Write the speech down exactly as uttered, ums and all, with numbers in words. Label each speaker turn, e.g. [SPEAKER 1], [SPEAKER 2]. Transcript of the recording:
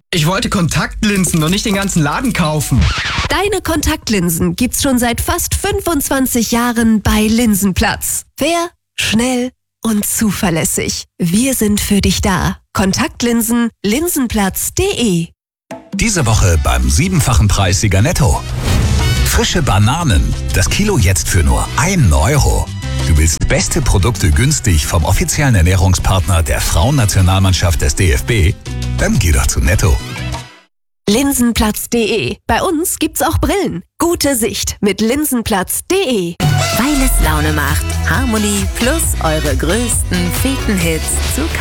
[SPEAKER 1] Ich wollte Kontaktlinsen und nicht den ganzen Laden kaufen.
[SPEAKER 2] Deine Kontaktlinsen gibt's schon seit fast fünfundzwanzig Jahren bei Linsenplatz. Fair, schnell und zuverlässig. Wir sind für dich da. Kontaktlinsen, linsenplatz punkt de.
[SPEAKER 3] Diese Woche beim siebenfachen Preis Sieger Netto. Frische Bananen. Das Kilo jetzt für nur einen Euro. Du willst beste Produkte günstig vom offiziellen Ernährungspartner der Frauennationalmannschaft des D F B? Dann geh doch zu Netto.
[SPEAKER 2] linsenplatz punkt de. Bei uns gibt's auch Brillen. Gute Sicht mit linsenplatz punkt de.
[SPEAKER 4] Weil es Laune macht. Harmonie plus eure größten Feten-Hits zu